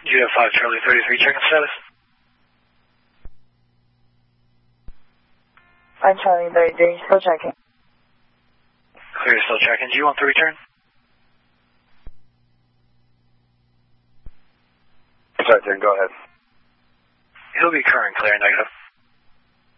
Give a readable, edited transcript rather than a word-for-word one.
You have 5 Charlie 33, check-in status. 5 Charlie 33, still checking. Clear, still checking. Do you want the return? Sorry, Jen, go ahead. He'll be current, clear, negative.